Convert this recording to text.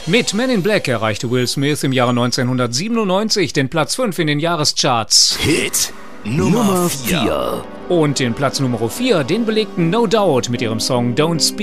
Mit Men in Black erreichte Will Smith im Jahre 1997 den Platz 5 in den Jahrescharts. Hit Nummer 4. Und den Platz Nummer 4, den belegten No Doubt mit ihrem Song Don't Speak.